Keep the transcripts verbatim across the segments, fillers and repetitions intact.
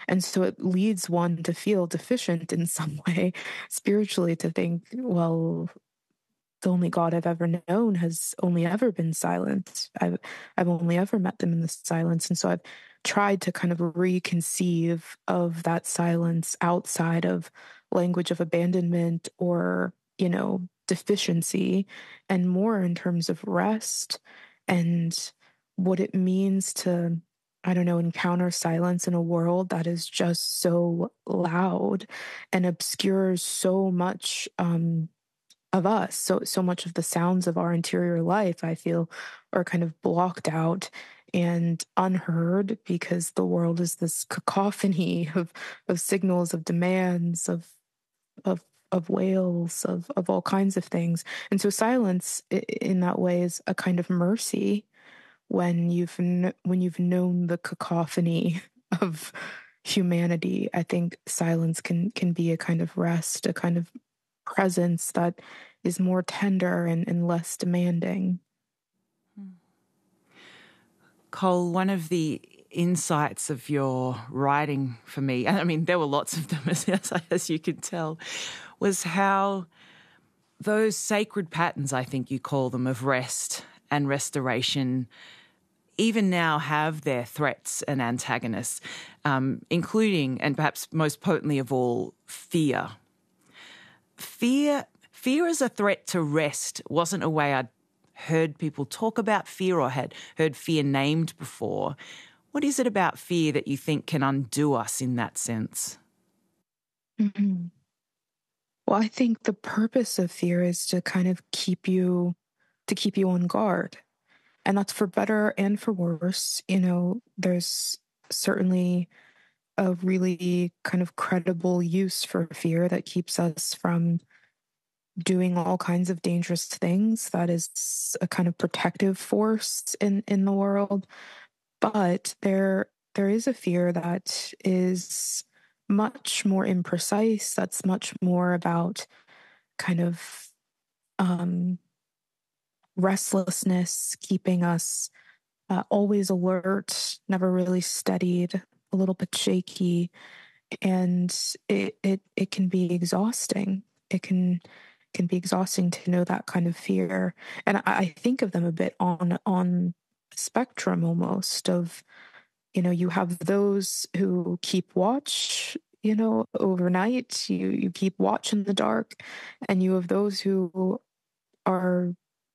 And so it leads one to feel deficient in some way spiritually, to think, well, the only God I've ever known has only ever been silent. I've I've only ever met them in the silence. And so I've tried to kind of reconceive of that silence outside of language of abandonment or, you know, deficiency, and more in terms of rest and what it means to, I don't know, encounter silence in a world that is just so loud and obscures so much um, of us. So so much of the sounds of our interior life, I feel, are kind of blocked out and unheard because the world is this cacophony of of signals, of demands, of of of wails, of of all kinds of things. And so silence in that way is a kind of mercy when you've kn- when you've known the cacophony of humanity. I think silence can can be a kind of rest, a kind of presence that is more tender and, and less demanding. Cole, one of the insights of your writing for me, and I mean, there were lots of them, as, as you could tell, was how those sacred patterns, I think you call them, of rest and restoration, even now have their threats and antagonists, um, including, and perhaps most potently of all, fear. Fear, fear as a threat to rest wasn't a way I'd heard people talk about fear or had heard fear named before. What is it about fear that you think can undo us in that sense? Mm-hmm. Well, I think the purpose of fear is to kind of keep you, to keep you on guard. And that's for better and for worse. You know, there's certainly a really kind of credible use for fear that keeps us from doing all kinds of dangerous things. That is a kind of protective force in, in the world. But there there is a fear that is much more imprecise, that's much more about kind of um, restlessness, keeping us uh, always alert, never really steadied, a little bit shaky, and it it it can be exhausting. It can can be exhausting to know that kind of fear, and I, I think of them a bit on on a spectrum almost of, you know, you have those who keep watch, you know, overnight. You you keep watch in the dark, and you have those who are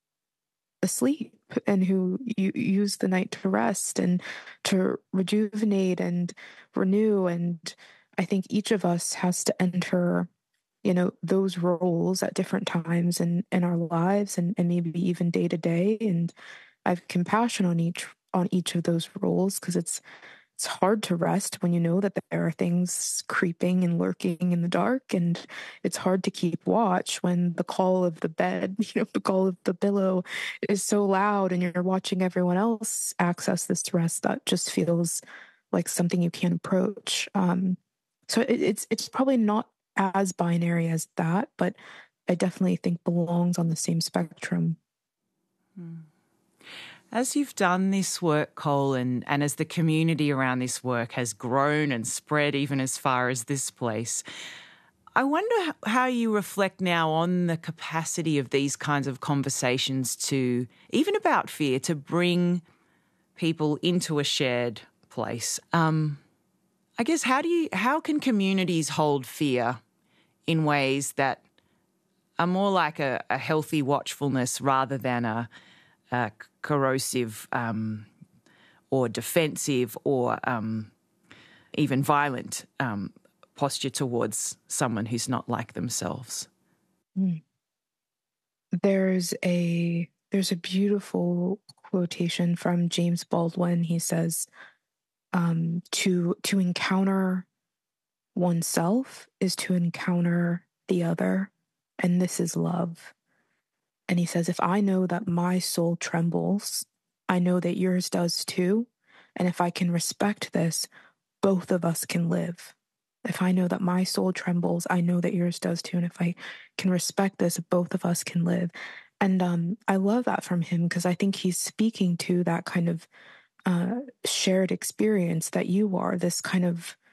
asleep and who you use the night to rest and to rejuvenate and renew. And I think each of us has to enter, you know, those roles at different times in, in our lives, and, and maybe even day to day. And I have compassion on each on each of those roles, because it's it's hard to rest when you know that there are things creeping and lurking in the dark, and it's hard to keep watch when the call of the bed, you know, the call of the pillow is so loud, and you're watching everyone else access this rest that just feels like something you can't approach. Um, so it, it's it's probably not as binary as that, but I definitely think belongs on the same spectrum. Hmm. As you've done this work, Cole, and, and as the community around this work has grown and spread even as far as this place, I wonder how you reflect now on the capacity of these kinds of conversations to, even about fear, to bring people into a shared place. Um, I guess, how do you, how can communities hold fear in ways that are more like a, a healthy watchfulness rather than a, a corrosive um, or defensive or um, even violent um, posture towards someone who's not like themselves? Mm. There's a there's a beautiful quotation from James Baldwin. He says, um, "To to encounter oneself is to encounter the other, and this is love." And he says, if I know that my soul trembles, I know that yours does too. And if I can respect this, both of us can live. If I know that my soul trembles, I know that yours does too. And if I can respect this, both of us can live. And um, I love that from him, because I think he's speaking to that kind of uh, shared experience that you are, this kind of